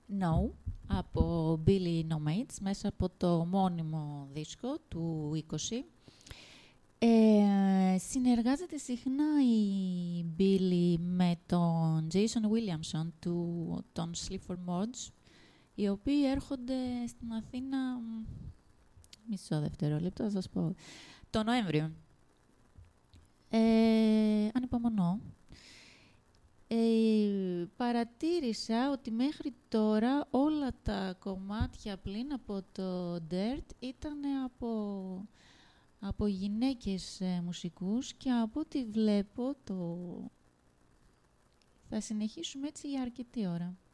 No, από Billy No Mates, μέσα από το μόνιμο δίσκο του 20. Συνεργάζεται συχνά η Billy με τον Jason Williamson, τον Sleaford Mods, οι οποίοι έρχονται στην Αθήνα, μισό δευτερόλεπτο, θα σας πω, το Νοέμβριο. Ανυπομονώ. Παρατήρησα ότι μέχρι τώρα όλα τα κομμάτια πλην από το Dirt ήταν από γυναίκες μουσικούς και από ό,τι βλέπω θα συνεχίσουμε έτσι για αρκετή ώρα.